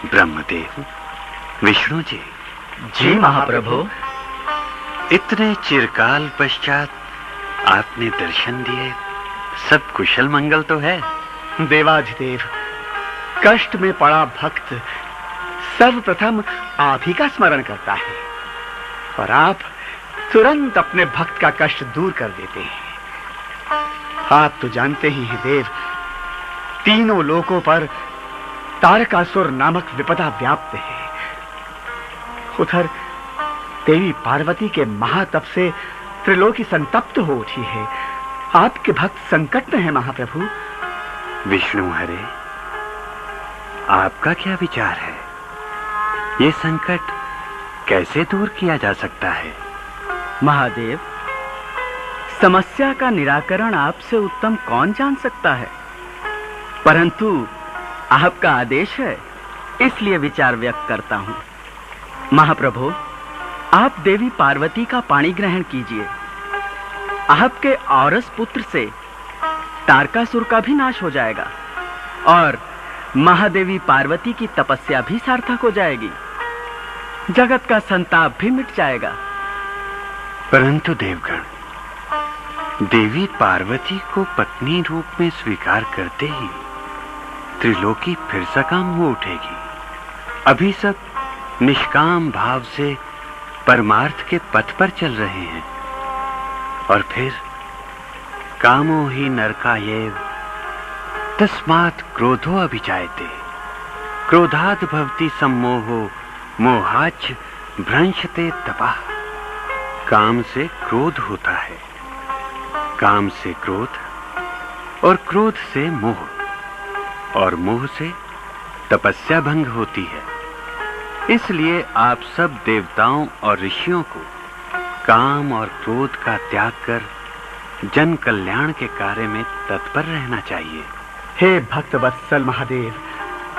ब्रह्मदेव, विष्णु जी। जी महाप्रभु। इतने चिरकाल पश्चात आपने दर्शन दिए, सब कुशल मंगल तो है? देवाधिदेव, कष्ट में पड़ा भक्त सर्वप्रथम आप ही का स्मरण करता है और आप तुरंत अपने भक्त का कष्ट दूर कर देते हैं। आप तो जानते ही हैं देव, तीनों लोकों पर तारकासुर नामक विपदा व्याप्त है। उधर देवी पार्वती के महातप से त्रिलोकी संतप्त हो उठी है। आपके भक्त संकट में है महाप्रभु। विष्णु हरे, आपका क्या विचार है? ये संकट कैसे दूर किया जा सकता है? महादेव, समस्या का निराकरण आपसे उत्तम कौन जान सकता है, परंतु आपका आदेश है इसलिए विचार व्यक्त करता हूं। महाप्रभु, आप देवी पार्वती का पाणी ग्रहण कीजिए। आपके औरस पुत्र से तारकासुर का भी नाश हो जाएगा और महादेवी पार्वती की तपस्या भी सार्थक हो जाएगी। जगत का संताप भी मिट जाएगा। परंतु देवगण, देवी पार्वती को पत्नी रूप में स्वीकार करते ही त्रिलोकी फिर सकाम हो उठेगी। अभी सब निष्काम भाव से परमार्थ के पथ पर चल रहे हैं और फिर कामो ही नरकायेव तस्मात् क्रोधो अभिजायते, क्रोधाद् भवति सम्मोहो मोहाच्च भ्रंशते तपः। काम से क्रोध होता है, काम से क्रोध और क्रोध से मोह और मोह से तपस्या भंग होती है। इसलिए आप सब देवताओं और ऋषियों को काम और क्रोध का त्याग कर जन कल्याण के कार्य में तत्पर रहना चाहिए। हे भक्त वत्सल महादेव,